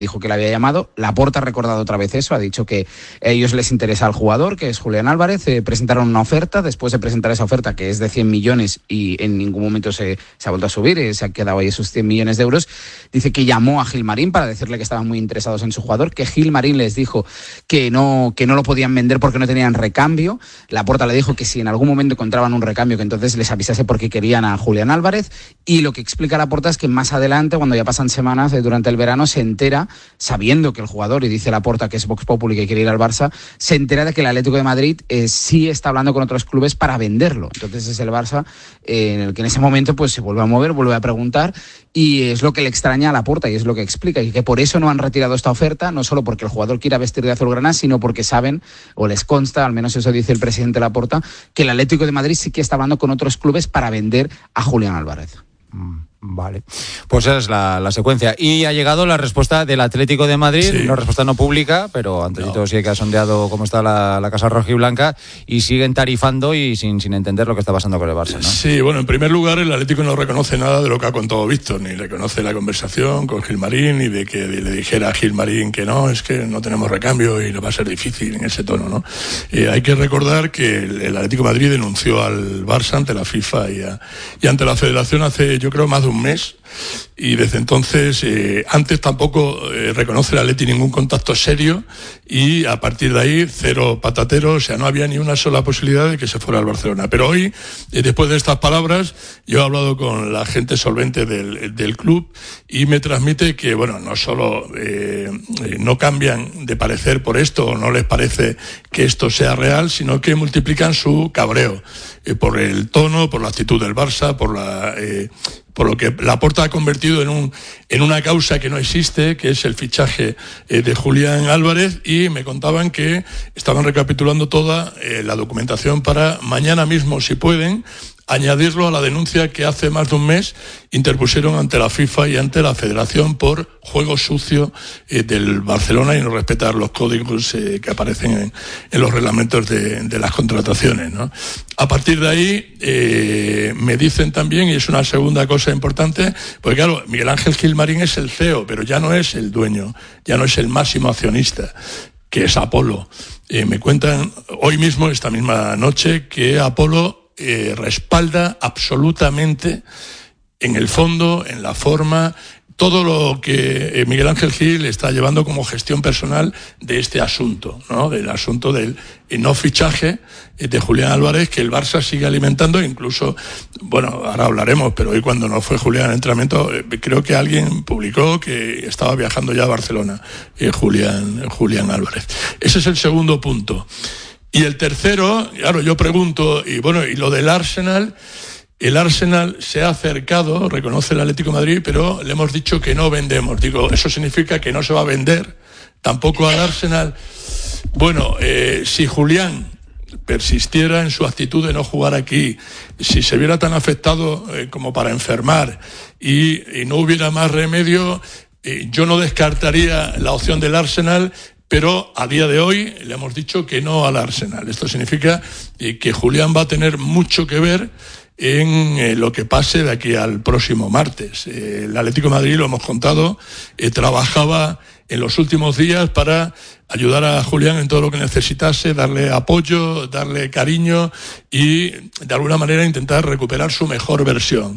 dijo que le había llamado. Laporta ha recordado otra vez eso, ha dicho que a ellos les interesa el jugador, que es Julián Álvarez. Presentaron una oferta, después de presentar esa oferta, que es de 100 millones y en ningún momento se ha vuelto a subir, se ha quedado ahí esos 100 millones de euros. Dice que llamó a Gilmarín para decirle que estaban muy interesados en su jugador, que Gilmarín les dijo que no lo podían vender porque no tenían recambio. Laporta le dijo que si en algún momento encontraban un recambio, que entonces les avisase porque querían a Julián Álvarez. Y lo que explica Laporta es que más adelante, cuando ya pasan semanas, durante el verano, se entera, sabiendo que el jugador, y dice Laporta que es Vox Populi, que quiere ir al Barça, se entera de que el Atlético de Madrid sí está hablando con otros clubes para venderlo. Entonces es el Barça en el que en ese momento pues se vuelve a mover, vuelve a preguntar, y es lo que le extraña a Laporta y es lo que explica, y que por eso no han retirado esta oferta, no solo porque el jugador quiera vestir de azulgrana, sino porque saben, o les consta, al menos eso dice el presidente Laporta, que el Atlético de Madrid sí que está hablando con otros clubes para vender a Julián Álvarez. Vale, pues esa es la secuencia. Y ha llegado la respuesta del Atlético de Madrid, sí. Una respuesta no pública, pero antes de todo sí que ha sondeado cómo está la Casa Rojiblanca y siguen tarifando y sin entender lo que está pasando con el Barça, ¿no? Sí, bueno, en primer lugar el Atlético no reconoce nada de lo que ha contado Víctor, ni reconoce la conversación con Gilmarín, ni de que le dijera a Gilmarín que no, es que no tenemos recambio y no va a ser difícil en ese tono, ¿no? Hay que recordar que el Atlético de Madrid denunció al Barça ante la FIFA y ante la Federación hace, yo creo, más de un mes, y desde entonces antes tampoco reconoce el Atleti ningún contacto serio, y a partir de ahí cero patatero, o sea, no había ni una sola posibilidad de que se fuera al Barcelona. Pero hoy, después de estas palabras, yo he hablado con la gente solvente del club y me transmite que, bueno, no solo no cambian de parecer por esto, o no les parece que esto sea real, sino que multiplican su cabreo por el tono, por la actitud del Barça, por lo que Laporta ha convertido en una causa que no existe, que es el fichaje de Julián Álvarez, y me contaban que estaban recapitulando toda la documentación para mañana mismo, si pueden, añadirlo a la denuncia que hace más de un mes interpusieron ante la FIFA y ante la Federación por juego sucio del Barcelona y no respetar los códigos que aparecen en los reglamentos de las contrataciones, ¿no? A partir de ahí me dicen también, y es una segunda cosa importante, porque claro, Miguel Ángel Gilmarín es el CEO, pero ya no es el dueño, ya no es el máximo accionista, que es Apolo. Me cuentan hoy mismo, esta misma noche, que Apolo respalda absolutamente en el fondo, en la forma, todo lo que Miguel Ángel Gil está llevando como gestión personal de este asunto, ¿no? Del asunto del no fichaje de Julián Álvarez, que el Barça sigue alimentando, incluso, bueno, ahora hablaremos, pero hoy cuando no fue Julián al entrenamiento, creo que alguien publicó que estaba viajando ya a Barcelona, Julián Álvarez. Ese es el segundo punto. Y el tercero, claro, yo pregunto, y bueno, y lo del Arsenal, el Arsenal se ha acercado, reconoce el Atlético de Madrid, pero le hemos dicho que no vendemos. Digo, ¿eso significa que no se va a vender tampoco al Arsenal? Bueno, si Julián persistiera en su actitud de no jugar aquí, si se viera tan afectado como para enfermar y no hubiera más remedio, yo no descartaría la opción del Arsenal, pero a día de hoy le hemos dicho que no al Arsenal. Esto significa que Julián va a tener mucho que ver en lo que pase de aquí al próximo martes. El Atlético de Madrid, lo hemos contado, trabajaba en los últimos días para ayudar a Julián en todo lo que necesitase, darle apoyo, darle cariño y de alguna manera intentar recuperar su mejor versión.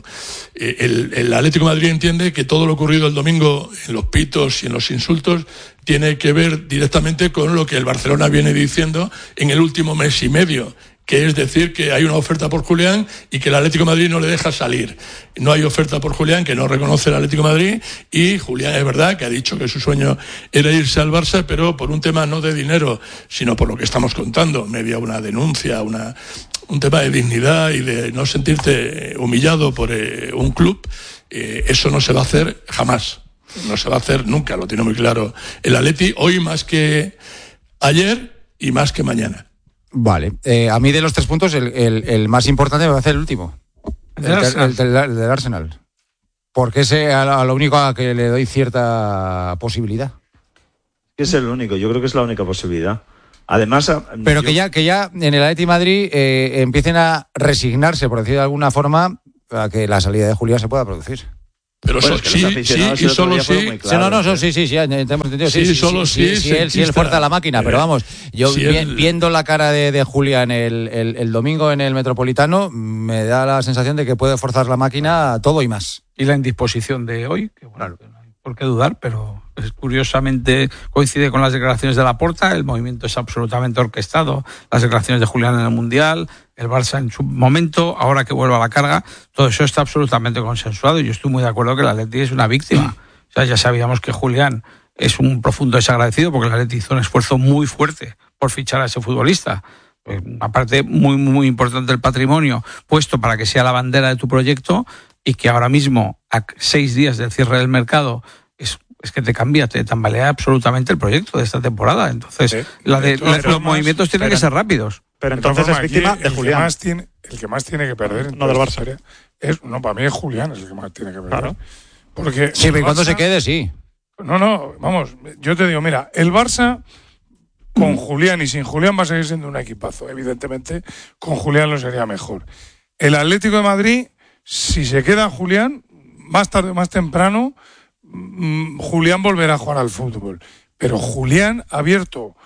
El Atlético de Madrid entiende que todo lo ocurrido el domingo en los pitos y en los insultos tiene que ver directamente con lo que el Barcelona viene diciendo en el último mes y medio, que es decir que hay una oferta por Julián y que el Atlético de Madrid no le deja salir. No hay oferta por Julián, que no reconoce el Atlético de Madrid, y Julián es verdad que ha dicho que su sueño era irse al Barça, pero por un tema no de dinero, sino por lo que estamos contando, media una denuncia, un tema de dignidad y de no sentirte humillado por un club, eso no se va a hacer jamás. No se va a hacer nunca, lo tiene muy claro el Atleti, hoy más que ayer y más que mañana. Vale, a mí de los 3 puntos el más importante me va a ser el último, el del Arsenal, porque es a lo único a que le doy cierta posibilidad. Es el único, yo creo que es la única posibilidad. Además, pero que ya en el Atleti Madrid empiecen a resignarse, por decir de alguna forma, a que la salida de Julián se pueda producir. Pero Bueno, sí, y solo sí. Si él fuerza la máquina, pero vamos, yo viendo la cara de Julián el domingo en el Metropolitano, me da la sensación de que puede forzar la máquina todo y más. Y la indisposición de hoy, que bueno, no hay por qué dudar, pero curiosamente coincide con las declaraciones de Laporta, el movimiento es absolutamente orquestado, las declaraciones de Julián en el Mundial, el Barça en su momento, ahora que vuelva a la carga, todo eso está absolutamente consensuado y yo estoy muy de acuerdo que el Atleti es una víctima. O sea, ya sabíamos que Julián es un profundo desagradecido porque el Atleti hizo un esfuerzo muy fuerte por fichar a ese futbolista. Una parte muy, muy importante del patrimonio puesto para que sea la bandera de tu proyecto y que ahora mismo, a 6 días del cierre del mercado, es que te cambia, te tambalea absolutamente el proyecto de esta temporada. Entonces, los movimientos tienen que ser rápidos. Pero entonces es víctima de Julián. El que más tiene que perder. No del Barça. Para mí es Julián es el que más tiene que perder. Claro. Porque sí, pero cuando se quede, sí. No, vamos, yo te digo, mira, el Barça con Julián y sin Julián va a seguir siendo un equipazo. Evidentemente, con Julián lo sería mejor. El Atlético de Madrid, si se queda Julián, más tarde o más temprano, Julián volverá a jugar al fútbol. Pero Julián ha abierto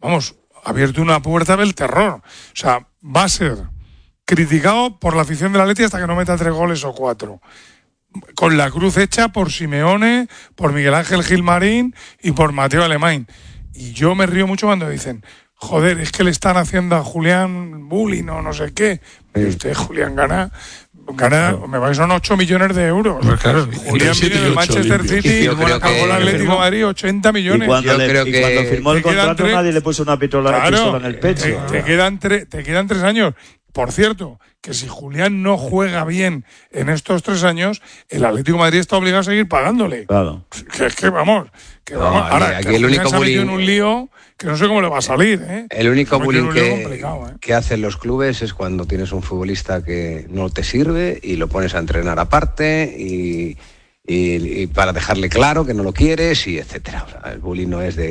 una puerta del terror. O sea, va a ser criticado por la afición del Atleti hasta que no meta 3 goles o 4. Con la cruz hecha por Simeone, por Miguel Ángel Gilmarín y por Mateo Alemán. Y yo me río mucho cuando dicen, joder, es que le están haciendo a Julián bullying o no sé qué. Y usted, Julián, gana, me parece son 8 millones de euros. Pues claro, Julián viene del Manchester City y acabó el Atlético de Madrid 80 millones. Y cuando firmó el contrato nadie le puso una pistola en el pecho. Te quedan 3 años. Por cierto, que si Julián no juega bien en estos 3 años, el Atlético de Madrid está obligado a seguir pagándole. Claro. Que vamos. Ahora, aquí el único bullying en un lío que no sé cómo le va a salir. El único bullying que hacen los clubes es cuando tienes un futbolista que no te sirve y lo pones a entrenar aparte y para dejarle claro que no lo quieres y etcétera. O sea, el bullying no es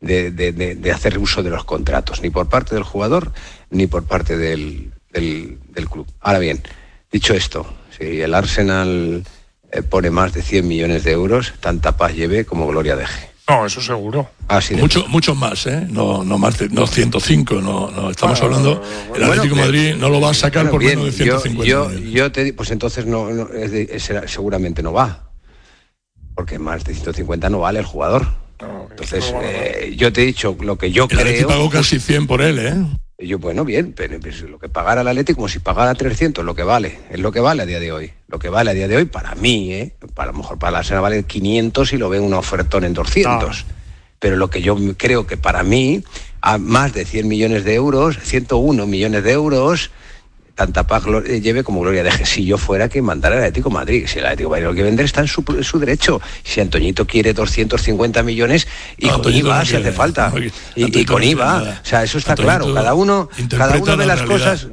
de hacer uso de los contratos, ni por parte del jugador ni por parte del club. Ahora bien, dicho esto, si el Arsenal pone más de 100 millones de euros, tanta paz lleve como gloria deje. No, eso seguro. Mucho más, no más de 105, no estamos hablando. El Atlético de Madrid no lo va a sacar por menos de 150. Yo te digo, pues entonces seguramente no va, porque más de 150 no vale el jugador. Entonces, yo te he dicho lo que yo creo. El Atlético pagó casi 100 por él, Bueno, bien, pero lo que pagara el Atlético, como si pagara 300, lo que vale, es lo que vale a día de hoy. Lo que vale a día de hoy, para mí, a lo mejor para la Arsenal vale 500 y lo ven un ofertón en 200. Pero lo que yo creo que para mí, a más de 100 millones de euros, 101 millones de euros, tanta paz lleve como gloria deje. Si yo fuera que mandara el Atlético de Madrid, si el Atlético de Madrid lo que vender está en su derecho. Si Antoñito quiere 250 millones y con IVA si hace falta. Y con IVA, o sea, eso está claro. Cada uno ve las cosas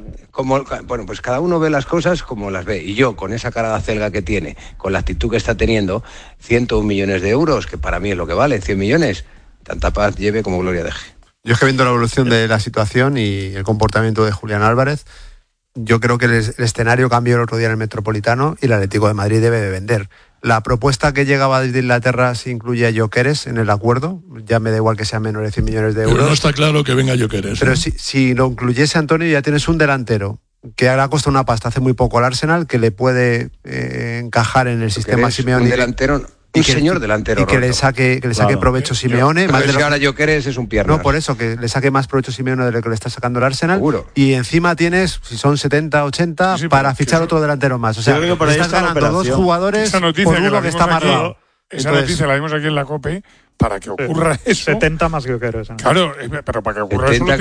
cada uno ve las cosas como las ve. Y yo, con esa cara de acelga que tiene, con la actitud que está teniendo, 101 millones de euros, que para mí es lo que vale, 100 millones, tanta paz lleve como gloria deje. Yo es que viendo la evolución de la situación y el comportamiento de Julián Álvarez, yo creo que el escenario cambió el otro día en el Metropolitano y el Atlético de Madrid debe de vender. La propuesta que llegaba desde Inglaterra se incluye a Gyökeres en el acuerdo, ya me da igual que sea menor de 100 millones de euros. Pero no está claro que venga Gyökeres. Pero si lo incluyese Antonio, ya tienes un delantero que ahora costado una pasta hace muy poco al Arsenal, que le puede encajar en el sistema Simeone. Un delantero... Un señor delantero. Y que le saque provecho Simeone. Más de ahora Gyökeres es un piernas. No, por eso, que le saque más provecho Simeone de lo que le está sacando el Arsenal. Seguro. Y encima tienes, si son 70, 80, para fichar otro delantero más. O sea, estás ganando 2 jugadores por uno que está amarrado. Esa noticia la vimos aquí en la COPE para que ocurra eso. 70 más Gyökeres. Claro, pero para que ocurra eso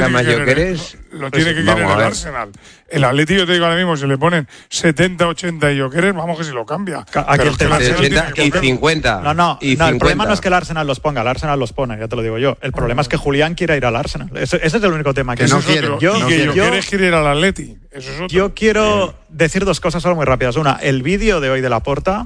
lo tiene que querer el Arsenal. El Atlético, te digo ahora mismo, si le ponen 70, 80 y Gyökeres, vamos que si lo cambia. Aquí el tema es 80 y 50. No, el problema no es que el Arsenal los ponga, el Arsenal los pone, ya te lo digo yo. El problema es que Julián quiera ir al Arsenal. Ese es el único tema. Que no quiere. Gyökeres quiere ir al Atleti. Eso es otro. Yo quiero decir 2 cosas solo muy rápidas. Una, el vídeo de hoy de Laporta,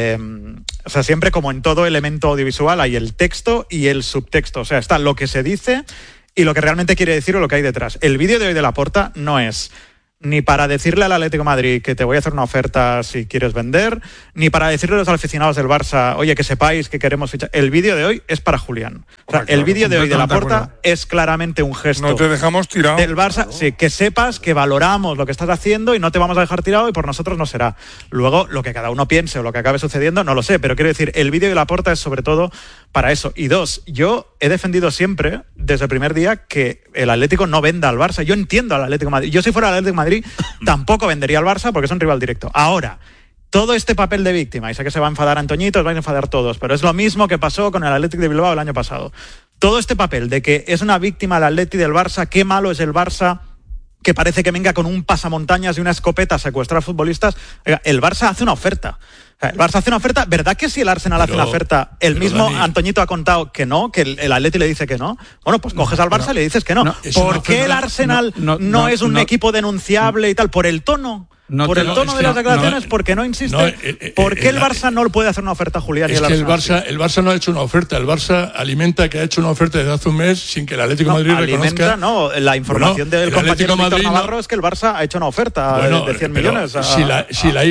o sea, siempre como en todo elemento audiovisual hay el texto y el subtexto. O sea, está lo que se dice y lo que realmente quiere decir o lo que hay detrás. El vídeo de hoy de Laporta no es ni para decirle al Atlético de Madrid que te voy a hacer una oferta si quieres vender, ni para decirle a los aficionados del Barça, oye, que sepáis que queremos fichar. El vídeo de hoy es para Julián. O sea, el vídeo de hoy de Laporta es claramente un gesto. No te dejamos tirado. Del Barça, sí, que sepas que valoramos lo que estás haciendo y no te vamos a dejar tirado y por nosotros no será. Luego, lo que cada uno piense o lo que acabe sucediendo, no lo sé, pero quiero decir, el vídeo de Laporta es sobre todo para eso. Y dos, yo he defendido siempre, desde el primer día, que el Atlético no venda al Barça. Yo entiendo al Atlético de Madrid. Yo si fuera el Atlético de Madrid tampoco vendería al Barça porque es un rival directo. Ahora, todo este papel de víctima, y sé que se va a enfadar Antoñito, os vais a enfadar todos, pero es lo mismo que pasó con el Atlético de Bilbao el año pasado. Todo este papel de que es una víctima el Atleti del Barça, qué malo es el Barça, que parece que venga con un pasamontañas y una escopeta a secuestrar futbolistas. El Barça hace una oferta. El Barça hace una oferta, ¿verdad que si el Arsenal hace una oferta, el mismo Dani, Antoñito ha contado que no, que el Atleti le dice que no? Bueno, pues coges al Barça y le dices que no. ¿Por qué el Arsenal no es un equipo denunciable y tal? ¿Por el tono? Por el tono de las declaraciones, porque no insiste. ¿Por qué el Barça no le puede hacer una oferta a Julián? Es que el Barça no ha hecho una oferta. El Barça alimenta que ha hecho una oferta desde hace un mes sin que el Atlético de Madrid reconozca. La información del compañero Víctor Navarro es que el Barça ha hecho una oferta de 100 millones. Si la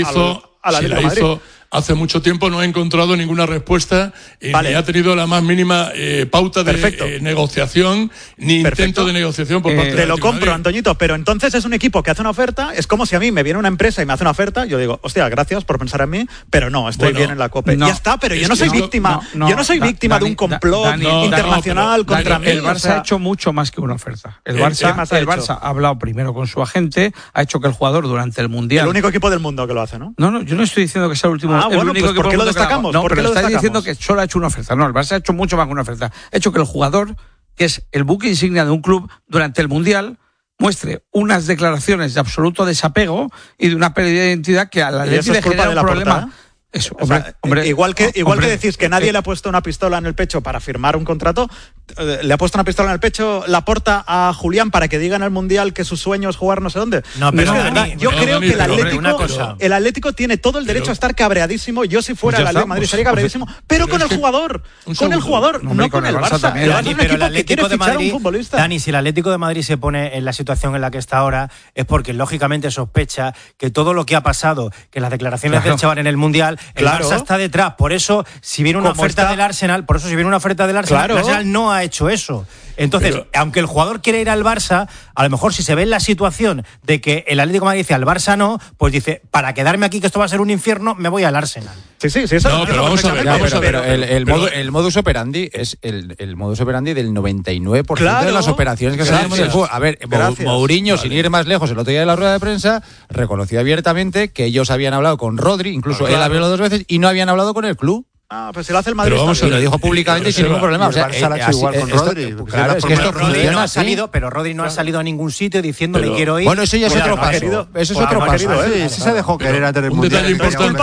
hizo hace mucho tiempo, no ha encontrado ninguna respuesta ni ha tenido la más mínima pauta de negociación ni intento de negociación por parte de te lo compro, Antoñito, pero entonces es un equipo que hace una oferta, es como si a mí me viene una empresa y me hace una oferta, yo digo, hostia, gracias por pensar en mí, pero no, estoy bien en la COPE. Ya está, pero yo no soy víctima, yo no soy víctima de un complot internacional contra mí. El Barça ha hecho mucho más que una oferta. El Barça ha hablado primero con su agente, ha hecho que el jugador durante el Mundial... El único equipo del mundo que lo hace, ¿no? No, yo no estoy diciendo que sea el último... bueno, pues ¿por qué lo destacamos? No, pero estáis diciendo que solo ha hecho una oferta. No, el Barça ha hecho mucho más que una oferta. Ha hecho que el jugador, que es el buque insignia de un club durante el Mundial, muestre unas declaraciones de absoluto desapego y de una pérdida de identidad que a la Atleti le genera un problema. Eso, hombre, igual que decís que nadie le ha puesto una pistola en el pecho para firmar un contrato, le ha puesto una pistola en el pecho Laporta a Julián para que diga en el Mundial que su sueño es jugar no sé dónde. No, pero es verdad. Yo creo que el Atlético tiene todo el derecho a estar cabreadísimo. Yo si fuera el Atlético de Madrid estaría cabreadísimo, pero con el jugador, no con el Barça. Dani, pero el Atlético de Madrid, Dani, si el Atlético de Madrid se pone en la situación en la que está ahora, es porque lógicamente sospecha que todo lo que ha pasado, que las declaraciones del chaval en el Mundial, el Barça está detrás. Por eso, si viene una oferta del Arsenal, el Arsenal no ha hecho eso. Entonces, aunque el jugador quiere ir al Barça, a lo mejor si se ve en la situación de que el Atlético de Madrid dice al Barça no, pues dice, para quedarme aquí que esto va a ser un infierno, me voy al Arsenal. Sí, eso no, pero vamos a ver. El modus operandi es el modus operandi del 99% de las operaciones que se hacen en el fútbol. A ver, Mourinho, sin ir más lejos, el otro día de la rueda de prensa, reconoció abiertamente que ellos habían hablado con Rodri, incluso él habló 2 veces, y no habían hablado con el club. Pues si lo hace el Madrid. Pero vamos, lo dijo públicamente sin ningún problema. O sea, Barça lo ha hecho igual con Rodri. Claro, es que esto funciona así. Pero Rodri no ha salido a ningún sitio diciendo me quiero ir. Bueno, eso ya es otro paso. Eso es otro paso. Sí, se dejó querer a tener un detalle importante.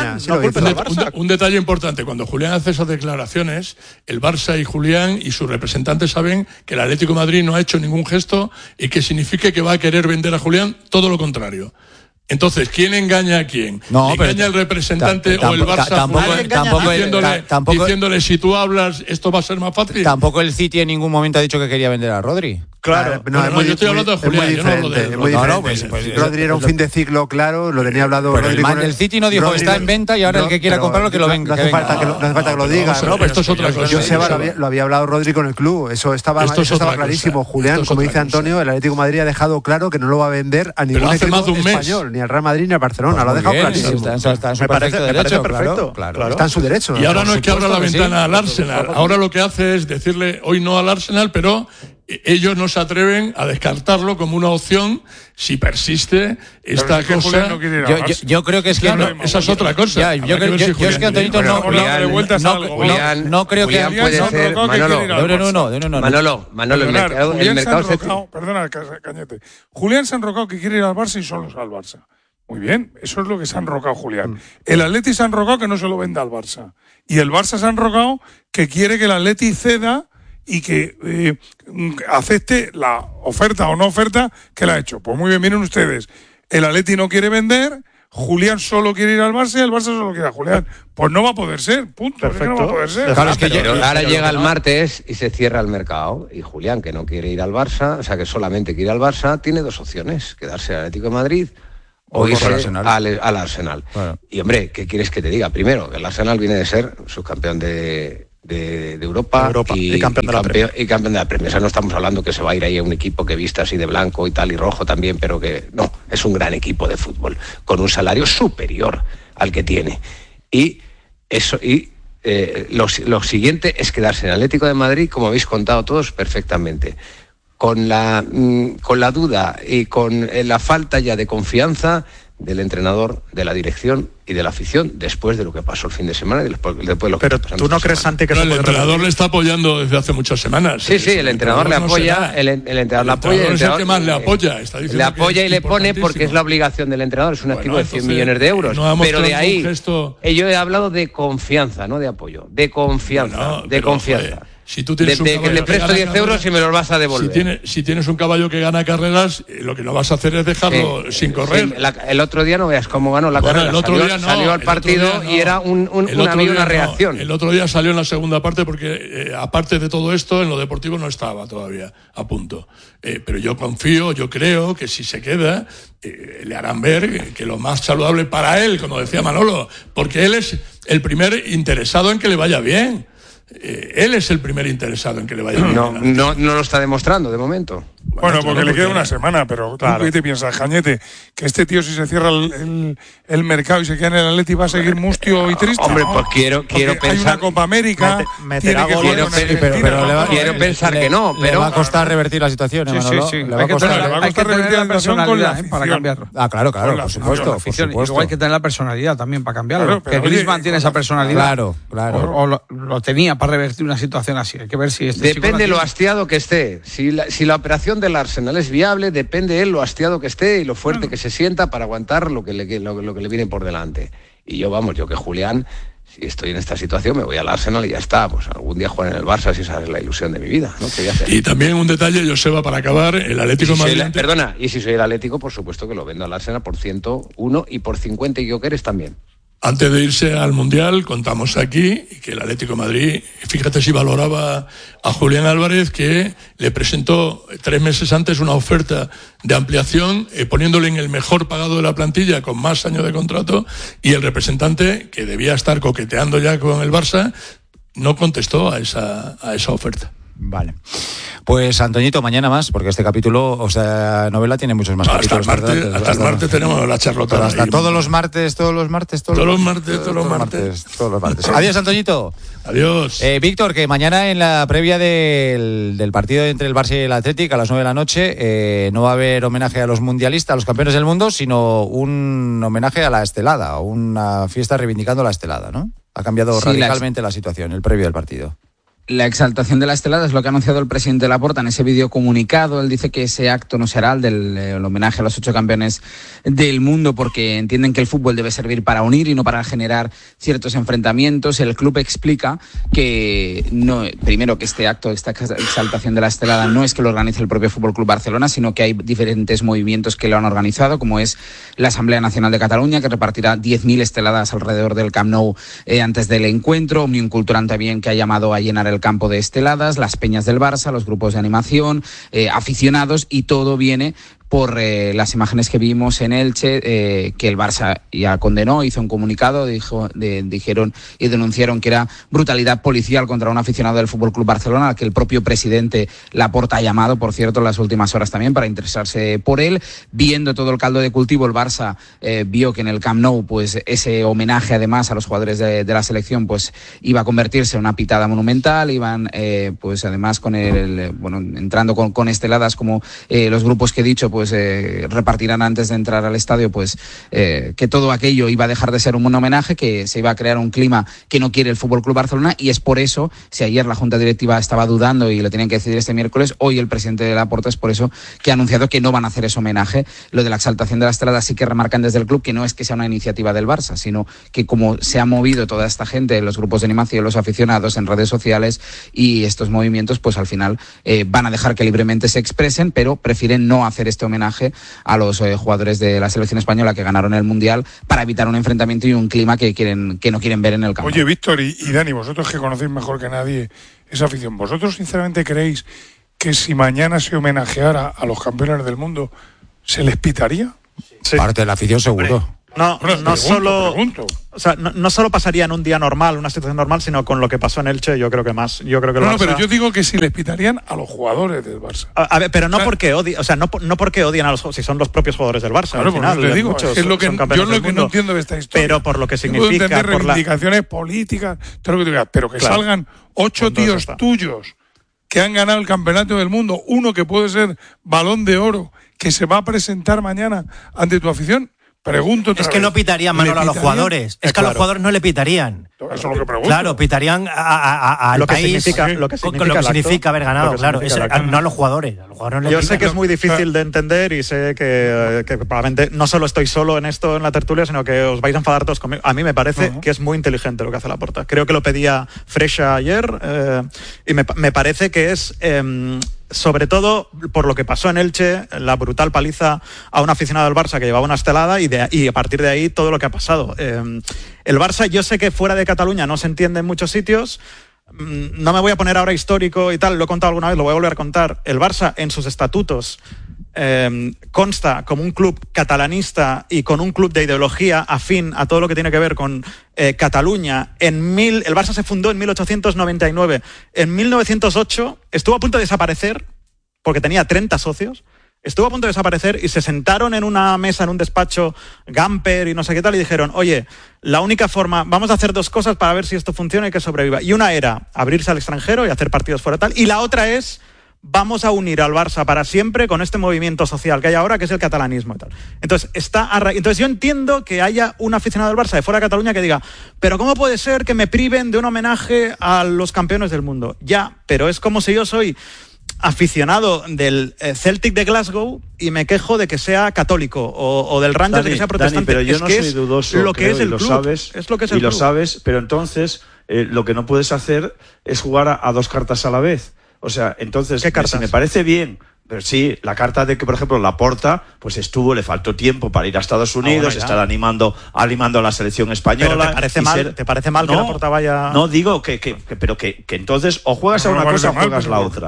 Un detalle importante. Cuando Julián hace esas declaraciones, el Barça y Julián y sus representantes saben que el Atlético de Madrid no ha hecho ningún gesto y que signifique que va a querer vender a Julián, todo lo contrario. Entonces, ¿quién engaña a quién? No, ¿engaña el representante o el Barça diciéndole si tú hablas esto va a ser más fácil? Tampoco el City en ningún momento ha dicho que quería vender a Rodri. Claro, yo estoy hablando de Julián, yo no hablo de él. Rodri era un fin de ciclo claro, lo tenía hablado Rodri. El City no dijo está en venta y ahora el que quiera comprarlo que lo venga. No hace falta que lo diga, ¿no? Pero esto es otra cosa. Joseba lo había hablado Rodri con el club, eso estaba clarísimo. Julián, como dice Antonio, el Atlético de Madrid ha dejado claro que no lo va a vender a ningún equipo español, ni al Real Madrid ni al Barcelona, lo ha dejado clarísimo. Está en su perfecto. Está en su derecho. Y ahora no es que abra la ventana al Arsenal, ahora lo que hace es decirle hoy no al Arsenal, pero ellos no se atreven a descartarlo como una opción si persiste esta cosa. Yo creo que es que esa es otra cosa. Yo es que Antonito no creo que puede ser Manolo, el mercado perdona, Cañete. Julián se ha enrocado que quiere ir al Barça y solo al Barça. Muy bien, eso es lo que se ha enrocado Julián. El Atleti se ha enrocado que no se lo venda al Barça. Y el Barça se ha enrocado que quiere que el Atleti ceda y que acepte la oferta o no oferta que le ha hecho. Pues muy bien, miren ustedes, el Atleti no quiere vender, Julián solo quiere ir al Barça y el Barça solo quiere a Julián. Pues no va a poder ser, punto. Perfecto. No va a poder ser. Claro, es que ahora llega el martes y se cierra el mercado. Y Julián, que no quiere ir al Barça, o sea, que solamente quiere ir al Barça, tiene dos opciones: quedarse al Atlético de Madrid o irse al Arsenal. Bueno. Y hombre, ¿qué quieres que te diga? Primero, el Arsenal viene de ser subcampeón de Europa y campeón de la Premier. O sea, no estamos hablando que se va a ir ahí a un equipo que vista así de blanco y tal y rojo también, pero que no, es un gran equipo de fútbol con un salario superior al que tiene. Y eso lo siguiente es quedarse en Atlético de Madrid, como habéis contado todos perfectamente, con la duda y con la falta ya de confianza del entrenador, de la dirección y de la afición después de lo que pasó el fin de semana y después de lo que pero tú no crees, Santi, que el entrenador le está apoyando desde hace muchas semanas. Sí, el entrenador le apoya, el entrenador le apoya, es el que más le apoya, le apoya y le pone porque es la obligación del entrenador, es un activo de 100 millones de euros, pero de ahí yo he hablado de confianza, no de apoyo, de confianza, confianza. Si tú tienes que le presto 10 euros y me los vas a devolver. Si tienes un caballo que gana carreras, lo que no vas a hacer es dejarlo sin correr. Sí, el otro día no veas cómo ganó la carrera. Salió al partido y era una reacción. El otro día salió en la segunda parte porque, aparte de todo esto, en lo deportivo no estaba todavía a punto. Pero yo creo que si se queda, le harán ver que lo más saludable para él, como decía Manolo, porque él es el primer interesado en que le vaya bien. Él es el primer interesado en que le vaya bien. No lo está demostrando de momento. Bueno, porque le queda una semana, pero claro. ¿Qué te piensas, Jañete? Que este tío, si se cierra el mercado y se queda en el Atleti, va a seguir mustio y triste. Hombre, pues quiero pensar. Hay una Copa América. Quiero pensar que no, pero. Le va a costar revertir la situación, Manolo. Sí. Le va a costar revertir la personalidad para cambiarlo. Claro, por supuesto. Luego hay que tener la personalidad también para cambiarlo. Que Griezmann tiene esa personalidad. Claro. O lo tenía para revertir una situación así. Hay que ver si depende lo hastiado que esté. Si la operación del Arsenal es viable, depende de él lo hastiado que esté y lo fuerte que se sienta para aguantar lo que le viene por delante. Y yo que Julián, si estoy en esta situación, me voy al Arsenal y ya está. Pues algún día jugar en el Barça, si esa es la ilusión de mi vida, ¿no? ¿Qué voy a hacer? Y también un detalle, Joseba, para acabar, el Atlético de Madrid. Y si soy el Atlético, por supuesto que lo vendo al Arsenal por 101 y por 50 y Gyökeres también. Antes de irse al Mundial, contamos aquí que el Atlético de Madrid, fíjate si valoraba a Julián Álvarez, que le presentó 3 meses antes una oferta de ampliación, poniéndole en el mejor pagado de la plantilla con más años de contrato, y el representante, que debía estar coqueteando ya con el Barça, no contestó a esa oferta. Vale. Pues Antoñito, mañana más, porque este capítulo, novela tiene muchos más capítulos. Hasta el martes tenemos la charlota. Hasta todos los martes. Adiós, Antoñito. Adiós. Víctor, que mañana en la previa del partido entre el Barça y el Atlético a las 9 de la noche no va a haber homenaje a los mundialistas, a los campeones del mundo, sino un homenaje a la estelada, una fiesta reivindicando la estelada, ¿no? Ha cambiado radicalmente la situación, el previo del partido. La exaltación de la estelada es lo que ha anunciado el presidente Laporta en ese vídeo comunicado. Él dice que ese acto no será el homenaje a los 8 campeones del mundo, porque entienden que el fútbol debe servir para unir y no para generar ciertos enfrentamientos. El club explica que primero que este acto, esta exaltación de la estelada no es que lo organice el propio Fútbol Club Barcelona, sino que hay diferentes movimientos que lo han organizado, como es la Asamblea Nacional de Cataluña, que repartirá 10.000 esteladas alrededor del Camp Nou antes del encuentro. Òmnium Cultural también, que ha llamado a llenar el campo de esteladas, las peñas del Barça, los grupos de animación, aficionados, y todo viene por las imágenes que vimos en Elche, que el Barça ya condenó, hizo un comunicado, dijeron y denunciaron que era brutalidad policial contra un aficionado del Fútbol Club Barcelona, al que el propio presidente Laporta ha llamado, por cierto, en las últimas horas también, para interesarse por él. Viendo todo el caldo de cultivo, el Barça vio que en el Camp Nou, pues ese homenaje además a los jugadores de la selección, pues iba a convertirse en una pitada monumental. Iban pues además con entrando con esteladas como los grupos que he dicho, pues repartirán antes de entrar al estadio, pues que todo aquello iba a dejar de ser un homenaje, que se iba a crear un clima que no quiere el Fútbol Club Barcelona. Y es por eso, si ayer la Junta Directiva estaba dudando y lo tenían que decidir este miércoles, hoy el presidente de Laporta es por eso que ha anunciado que no van a hacer ese homenaje. Lo de la exaltación de la estelada sí que remarcan desde el club que no es que sea una iniciativa del Barça, sino que como se ha movido toda esta gente, los grupos de animación, los aficionados en redes sociales y estos movimientos, pues al final van a dejar que libremente se expresen, pero prefieren no hacer este homenaje homenaje a los jugadores de la selección española que ganaron el Mundial para evitar un enfrentamiento y un clima que no quieren ver en el campo. Oye, Víctor y Dani, vosotros que conocéis mejor que nadie esa afición, ¿vosotros sinceramente creéis que si mañana se homenajeara a los campeones del mundo, se les pitaría? Sí. Parte de la afición seguro. No solo pasaría en un día normal, una situación normal, sino con lo que pasó en Elche, yo creo que más. Yo creo que el Barça... pero yo digo que si les pitarían a los jugadores del Barça. A ver, pero no porque odien, no porque odian a los, si son los propios jugadores del Barça. Claro, al final, te digo, es lo que yo lo que no entiendo de esta historia. Pero por lo que significa, puedo entender reivindicaciones políticas, todo lo que te digas, pero que salgan 8 tíos tuyos que han ganado el campeonato del mundo, uno que puede ser Balón de Oro, que se va a presentar mañana ante tu afición. Pregunto otra vez. Es que no pitarían, Manolo, a los jugadores. Es que a los jugadores no le pitarían. Eso es lo que pregunto. Claro, pitarían al país lo que significa haber ganado, claro. No a los jugadores. A los jugadores no le Yo sé que es muy difícil de entender y sé que probablemente no solo estoy solo en esto en la tertulia, sino que os vais a enfadar todos conmigo. A mí me parece que es muy inteligente lo que hace Laporta. Creo que lo pedía Freixa ayer y me parece que es... sobre todo por lo que pasó en Elche, la brutal paliza a un aficionado del Barça que llevaba una estelada y a partir de ahí todo lo que ha pasado. El Barça, yo sé que fuera de Cataluña no se entiende en muchos sitios, no me voy a poner ahora histórico y tal, lo he contado alguna vez, lo voy a volver a contar. El Barça en sus estatutos consta como un club catalanista y con un club de ideología afín a todo lo que tiene que ver con Cataluña. El Barça se fundó en 1899. En 1908 estuvo a punto de desaparecer porque tenía 30 socios. Estuvo a punto de desaparecer y se sentaron en una mesa, en un despacho, Gamper y no sé qué tal, y dijeron, oye, la única forma, vamos a hacer 2 cosas para ver si esto funciona y que sobreviva. Y una era abrirse al extranjero y hacer partidos fuera tal, y la otra es... vamos a unir al Barça para siempre con este movimiento social que hay ahora, que es el catalanismo y tal. Entonces, entonces yo entiendo que haya un aficionado del Barça de fuera de Cataluña que diga, pero ¿cómo puede ser que me priven de un homenaje a los campeones del mundo? Ya, pero es como si yo soy aficionado del Celtic de Glasgow y me quejo de que sea católico o del Rangers de que sea protestante. Dani, pero yo no soy dudoso, lo que es el club, es lo que es el club. Lo sabes, pero entonces lo que no puedes hacer es jugar a 2 cartas a la vez. O sea, entonces, si me parece bien, pero sí, la carta de que, por ejemplo, Laporta, pues le faltó tiempo para ir a Estados Unidos, estar animando a la selección española. Pero ¿te parece mal que Laporta vaya...? No, digo que entonces o juegas a una cosa o juegas la otra.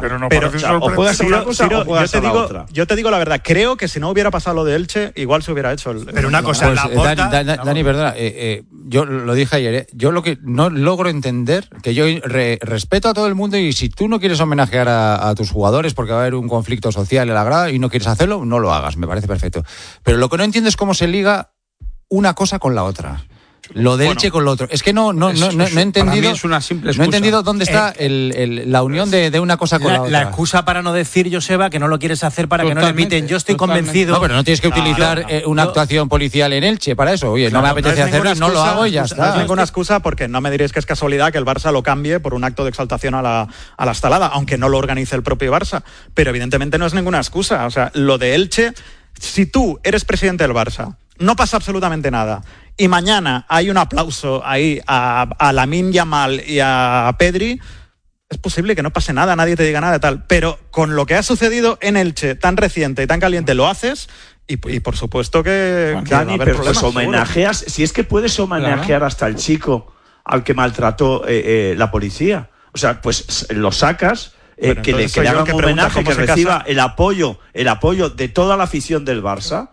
O juegas a una cosa o juegas a la otra. Yo te digo la verdad, creo que si no hubiera pasado lo de Elche, igual se hubiera hecho Pero una cosa, Laporta... Dani, perdona, yo lo dije ayer, yo lo que no logro entender, que yo respeto a todo el mundo y si tú no quieres homenajear a tus jugadores porque va a haber un conflicto social en la grada y no quieres hacerlo, no lo hagas, me parece perfecto. Pero lo que no entiendo es cómo se liga una cosa con la otra. Lo de Elche con lo otro. Es que no he entendido. Para mí es una simple excusa. No he entendido dónde está la unión de una cosa con la otra. La excusa para no decir, Joseba, que no lo quieres hacer para que no le piten. Yo estoy convencido. No, pero no tienes que utilizar una actuación policial en Elche para eso. Oye, no me apetece hacerlo, no lo hago y ya está. No es ninguna excusa porque no me diréis que es casualidad que el Barça lo cambie por un acto de exaltación a la estalada, aunque no lo organice el propio Barça. Pero evidentemente no es ninguna excusa. O sea, lo de Elche, si tú eres presidente del Barça, no pasa absolutamente nada. Y mañana hay un aplauso ahí a Lamine Yamal y a Pedri, es posible que no pase nada, nadie te diga nada tal. Pero con lo que ha sucedido en Elche, tan reciente y tan caliente, lo haces y por supuesto que Dani, pero pues homenajeas, si es que puedes homenajear hasta el chico al que maltrató la policía. O sea, pues lo sacas... que le hagan un homenaje, que reciba el apoyo de toda la afición del Barça,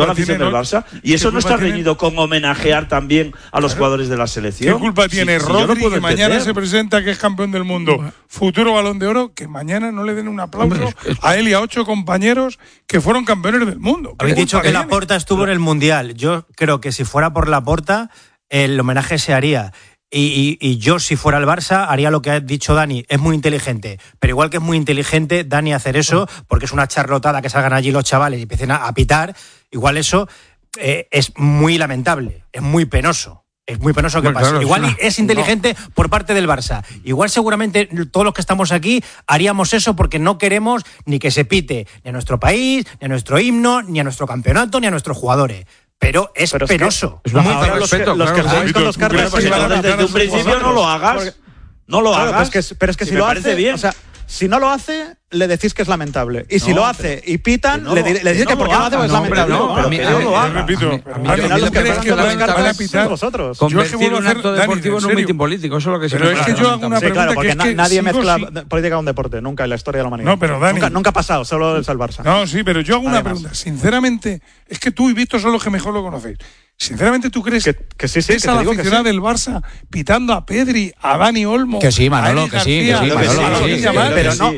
y eso no está reñido con homenajear también a los jugadores de la selección. ¿Qué culpa tiene Rodri, que mañana se presenta que es campeón del mundo, futuro Balón de Oro, que mañana no le den un aplauso a él y a 8 compañeros que fueron campeones del mundo? Habéis dicho que Laporta estuvo en el Mundial. Yo creo que si fuera por Laporta, el homenaje se haría. Y yo, si fuera el Barça, haría lo que ha dicho Dani. Es muy inteligente, pero igual que es muy inteligente Dani hacer eso, porque es una charlotada que salgan allí los chavales y empiecen a pitar, igual eso es muy lamentable, es muy penoso. Es muy penoso que pase. Igual es inteligente por parte del Barça. Igual seguramente todos los que estamos aquí haríamos eso porque no queremos ni que se pite ni a nuestro país, ni a nuestro himno, ni a nuestro campeonato, ni a nuestros jugadores. Pero es penoso. Es muy respeto. Los que jugáis con los carros desde un principio no lo hagas. No lo hagas. Pero es que si lo hace bien. O sea, si no lo hace, le decís que es lamentable. Y si lo hace y pitan, le decís que porque no lo hace es lamentable. Vosotros. Convertir un acto deportivo en un mitin político, eso es lo que se Pero es que yo hago una pregunta porque nadie mezcla política con deporte, nunca en la historia de la humanidad. No, pero Dani, nunca ha pasado, solo el Barça. No, sí, pero yo hago una pregunta. Sinceramente, es que tú y Víctor son los que mejor lo conocéis. Sinceramente, ¿tú crees que sí, que esa la aficionada del Barça pitando a Pedri, a Dani Olmo, que sí, Manolo, a Eric García, Manolo, pero no,